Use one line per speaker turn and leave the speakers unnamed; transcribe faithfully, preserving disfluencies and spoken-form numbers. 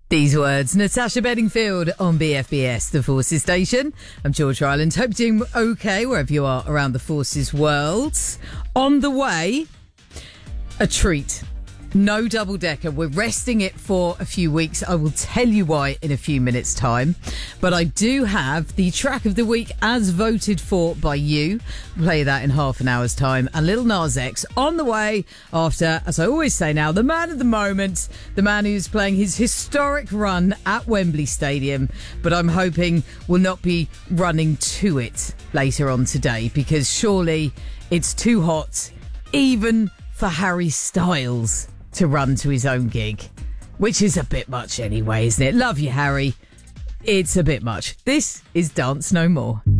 These words, Natasha Bedingfield on B F B S, the Forces Station. I'm George Ryland. Hope you're doing okay wherever you are around the Forces world. On the way, a treat. No double-decker. We're resting it for a few weeks. I will tell you why in a few minutes' time. But I do have the track of the week as voted for by you. Play that in half an hour's time. And Lil Nas X on the way after, as I always say now, the man of the moment, the man who's playing his historic run at Wembley Stadium. But I'm hoping will not be running to it later on today, because surely it's too hot, even for Harry Styles to run to his own gig, which is a bit much anyway, isn't it? Love you, Harry. It's a bit much. This is Dance No More.